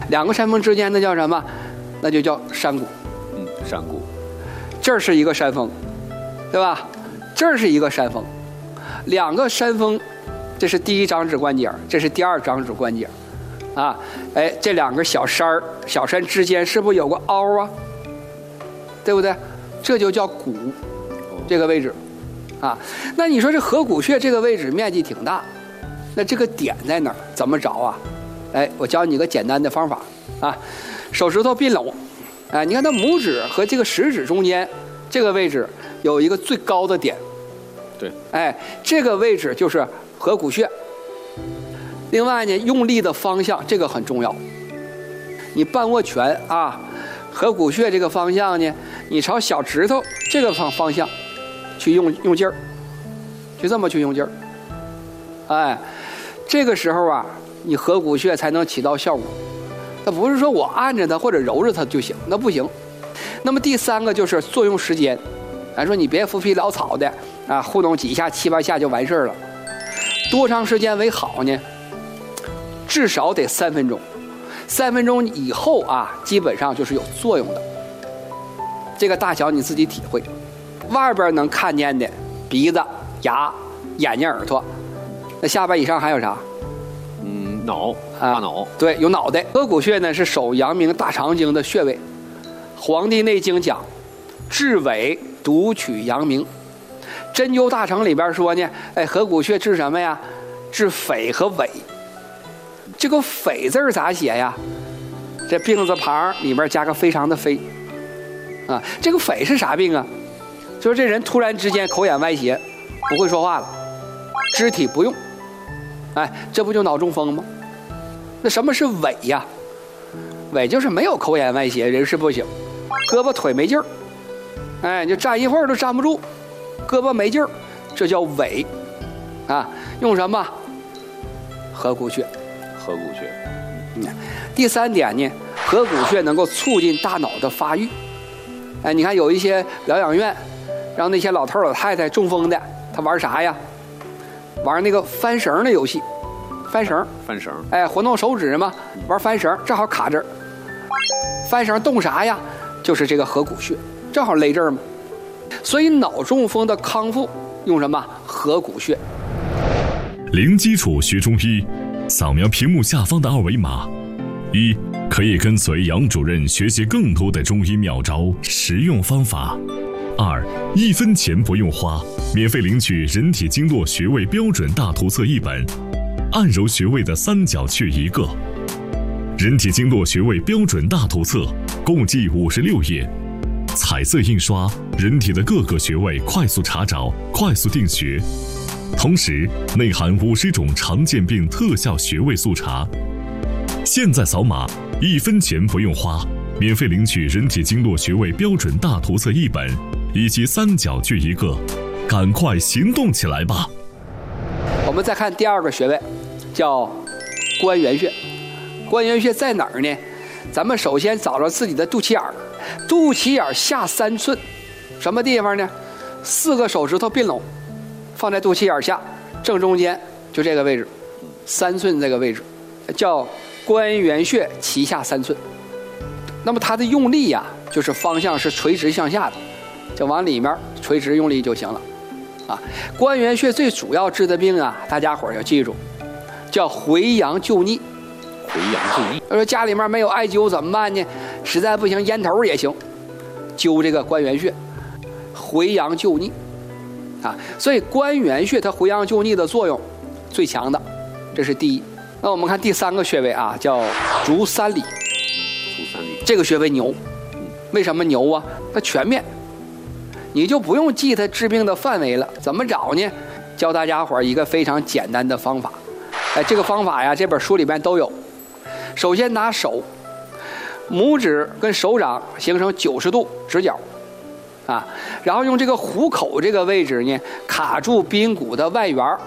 两个山峰之间那叫什么？那就叫山谷。 山谷。 这儿是一个山峰，对吧？这儿是一个山峰，两个山峰，这是第一掌指关节，这是第二掌指关节，啊，哎，这两个小山之间是不是有个凹啊？对不对？这就叫骨，这个位置，啊，那你说这合谷穴这个位置面积挺大，那这个点在哪儿？怎么找啊？哎，我教你个简单的方法啊，手指头并拢，哎，你看它拇指和这个食指中间这个位置有一个最高的点， 对， 哎，这个位置就是合谷穴。另外呢，用力的方向这个很重要。你半握拳啊，合谷穴这个方向呢，你朝小指头这个方向去用劲儿，就这么去用劲儿。哎，这个时候啊，你合谷穴才能起到效果。那不是说我按着它或者揉着它就行，那不行。那么第三个就是作用时间，咱说你别浮皮潦草的啊，糊弄几下7、8下就完事儿了。多长时间为好呢？至少得3分钟，3分钟以后啊，基本上就是有作用的。这个大小你自己体会。外边能看见的鼻子、牙、眼睛、耳朵，那下巴以上还有啥？ 脑，大脑。 对，有脑袋。合谷穴呢是手阳明大肠经的穴位，《黄帝内经》讲，治伪独取阳明。针灸大成里边说呢，哎，合谷穴治什么呀？治匪和伪。这个匪字咋写呀？这病字旁里边加个非常的非啊。这个匪是啥病啊？就是这人突然之间口眼歪斜，不会说话了，肢体不用，哎，这不就脑中风吗？那什么是伪呀？伪就是没有口眼歪斜，人是不行，胳膊腿没劲儿，哎，你就站一会儿都站不住，胳膊没劲儿，这叫伪啊。用什么？合谷穴。 合谷穴。 第三点呢，合谷穴能够促进大脑的发育。哎，你看有一些疗养院，让那些老头老太太中风的，他玩啥呀？玩那个翻绳的游戏。翻绳，哎，活动手指嘛，玩翻绳，正好卡这儿。翻绳动啥呀？就是这个合谷穴，正好勒这儿嘛。所以脑中风的康复用什么？合谷穴。 零基础学中医，扫描屏幕下方的2维码，一可以跟随杨主任学习更多的中医妙招、实用方法；二1分钱不用花，免费领取人体经络穴位标准大图册1本。按揉穴位的3角穴1个，人体经络穴位标准大图册共计56页，彩色印刷，人体的各个穴位快速查找，快速定穴，同时内含50种常见病特效穴位速查。现在扫码，1分钱不用花，免费领取人体经络穴位标准大图册1本，以及3角穴1个，赶快行动起来吧！ 我们再看第2个穴位，叫关元穴。关元穴在哪儿呢？咱们首先找着自己的肚脐眼儿，肚脐眼下3寸，什么地方呢？4个手指头并拢，放在肚脐眼下正中间，就这个位置，3寸这个位置，叫关元穴脐下3寸。那么它的用力呀，就是方向是垂直向下的，就往里面垂直用力就行了。啊，关元穴最主要治的病啊，大家伙儿要记住，叫回阳救逆。 回阳救逆。 要说家里面没有艾灸怎么办呢？实在不行，烟头也行，灸这个关元穴，回阳救逆。啊，所以关元穴它回阳救逆的作用最强的，这是第一。那我们看第3个穴位啊，叫足三里。 足三里这个穴位牛，为什么牛啊？它全面。你就不用记它治病的范围了，怎么找呢？教大家伙一个非常简单的方法。哎，这个方法呀，这本书里边都有。首先拿手，拇指跟手掌形成90度直角，啊，然后用这个虎口这个位置呢，卡住髌骨的外缘，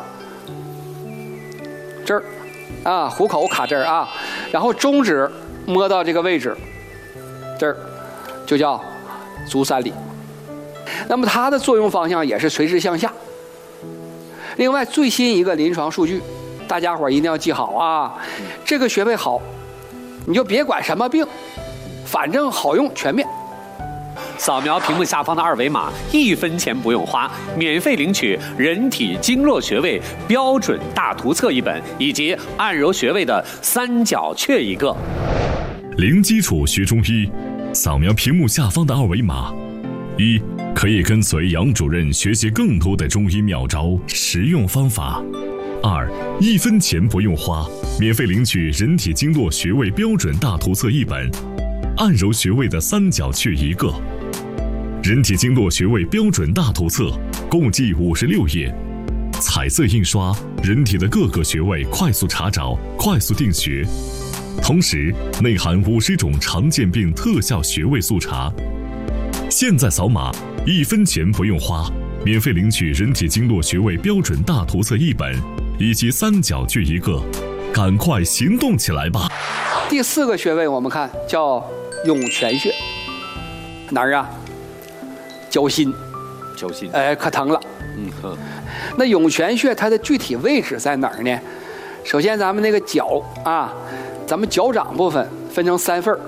这儿，啊，虎口卡这儿啊，然后中指摸到这个位置，这儿，就叫足三里。那么它的作用方向也是垂直向下。另外最新一个临床数据，大家伙一定要记好啊，这个穴位好， 你就别管什么病，反正好用全面。 扫描屏幕下方的二维码，1分钱不用花，免费领取人体经络穴位标准大图册1本，以及按揉穴位的3角穴1个。 零基础学中医，扫描屏幕下方的二维码。1. 可以跟随杨主任学习更多的中医妙招、实用方法。2. 1分钱不用花，免费领取人体经络穴位标准大图册1本，按揉穴位的3角穴1个。人体经络穴位标准大图册共计56页，彩色印刷，人体的各个穴位快速查找、快速定穴，同时内含50种常见病特效穴位速查。现在扫码，1分钱不用花，免费领取人体经络穴位标准大图册1本，以及3角穴1个，赶快行动起来吧！ 第4个穴位我们看叫涌泉穴，哪儿啊？脚心，可疼了。那涌泉穴它的具体位置在哪儿呢？首先咱们那个脚啊，咱们脚掌部分分成3份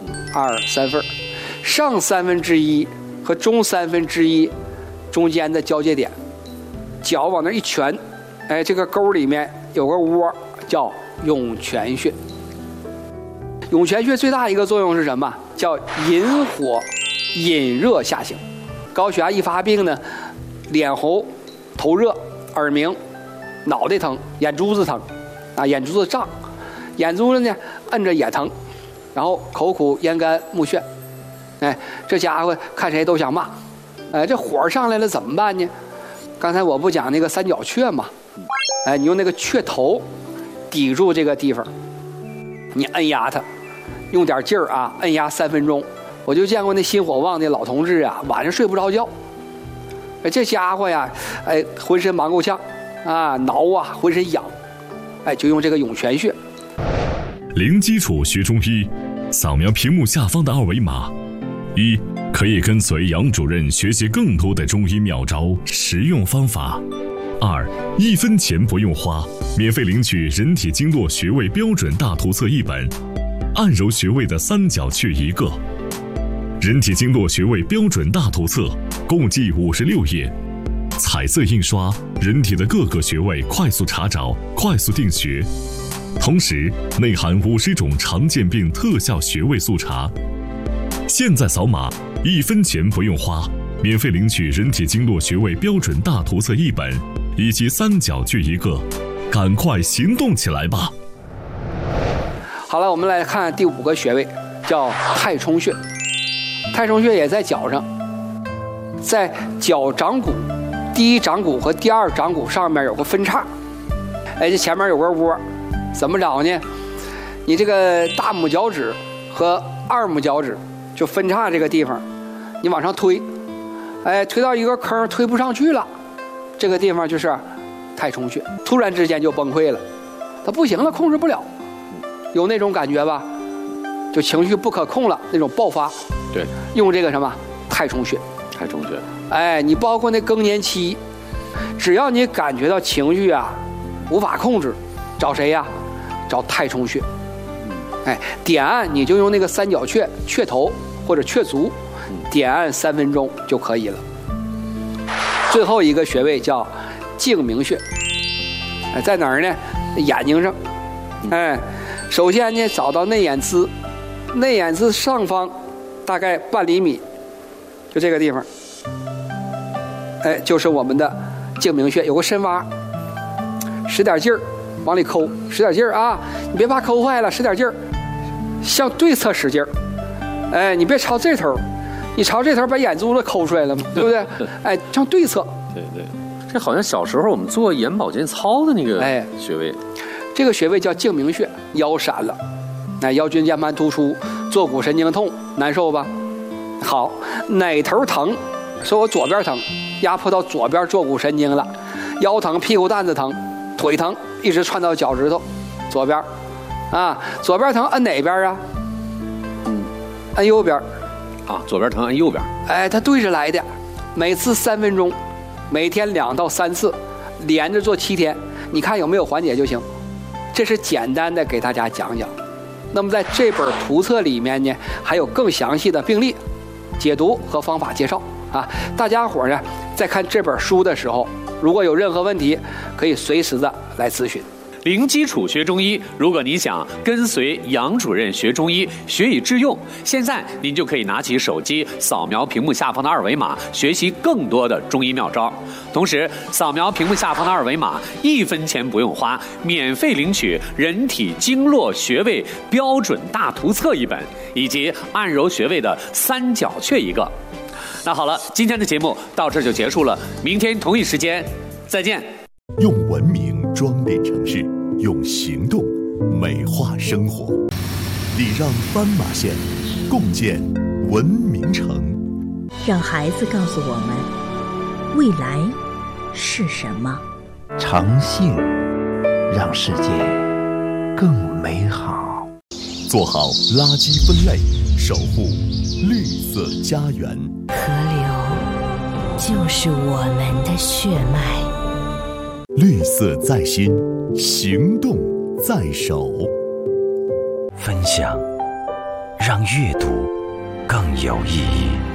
，3份，上1/3和中1/3中间的交界点，脚往那一拳，这个沟里面有个窝叫涌泉穴。涌泉穴最大一个作用是什么？叫引火引热下行。高血压一发病呢，脸红、头热、耳鸣、脑袋疼、眼珠子疼，眼珠子胀，眼珠子呢摁着也疼，然后口苦、咽干、目眩，这家伙看谁都想骂，这火上来了怎么办呢？刚才我不讲那个3角穴吗？你用那个穴头抵住这个地方，你摁压它，用点劲儿啊，摁压3分钟。我就见过那心火旺的老同志啊，晚上睡不着觉，这家伙呀，浑身忙够呛啊，挠啊，浑身痒，就用这个涌泉穴。 零基础学中医，扫描屏幕下方的二维码。1. 可以跟随杨主任学习更多的中医妙招、实用方法。2. 1分钱不用花，免费领取人体经络穴位标准大图册1本，按揉穴位的3角穴1个。人体经络穴位标准大图册共计56页，彩色印刷，人体的各个穴位快速查找、快速定穴，同时内含50种常见病特效穴位速查。现在扫码，1分钱不用花，免费领取人体经络穴位标准大图册1本，以及3角穴1个，赶快行动起来吧！ 好了，我们来看第5个穴位，叫太冲穴。太冲穴也在脚上，在脚掌骨第1掌骨和第2掌骨上面有个分叉，这前面有个窝，怎么找呢？你这个大拇脚趾和2拇脚趾就分叉这个地方，你往上推，推到一个坑推不上去了，这个地方就是太冲穴，突然之间就崩溃了，他不行了，控制不了，有那种感觉吧？就情绪不可控了，那种爆发。 对， 用这个什么太冲穴。 太冲穴。 你包括那更年期，只要你感觉到情绪啊无法控制，找谁呀？找太冲穴。点按你就用那个3角穴穴头或者穴足，点按3分钟就可以了。最后一个穴位叫睛明穴，在哪儿呢？眼睛上。首先呢，找到内眼眦，内眼眦上方大概半厘米，就这个地方，就是我们的睛明穴，有个深洼，使点劲儿往里抠，使点劲儿啊，你别怕抠坏了，使点劲儿，向对侧使劲儿，你别朝这头，你朝这头把眼珠子抠出来了嘛，对不对？向对侧。 对对，这好像小时候我们做眼保健操的那个穴位。 这个穴位叫睛明穴，腰闪了，腰椎间盘突出，坐骨神经痛，难受吧？好，哪头疼？说我左边疼，压迫到左边坐骨神经了，腰疼、屁股蛋子疼、腿疼，一直窜到脚趾头，左边，左边疼，摁哪边啊？摁右边。 左边疼摁右边。 它对着来的，每次3分钟，每天2到3次，连着做7天，你看有没有缓解就行。这是简单的给大家讲讲， 那么在这本图册里面呢，还有更详细的病例解读和方法介绍啊。大家伙呢在看这本书的时候，如果有任何问题，可以随时的来咨询。 零基础学中医，如果你想跟随杨主任学中医，学以致用，现在您就可以拿起手机扫描屏幕下方的二维码，学习更多的中医妙招。同时，扫描屏幕下方的二维码，1分钱不用花，免费领取人体经络穴位标准大图册1本，以及按揉穴位的3角穴1个。那好了，今天的节目到这就结束了，明天同一时间再见。 用文明装点城市，用行动美化生活。礼让斑马线，共建文明城。 让孩子告诉我们，未来是什么？ 诚信让世界更美好。 做好垃圾分类，守护绿色家园。 河流就是我们的血脉。 绿色在心，行动在手。 分享让阅读更有意义。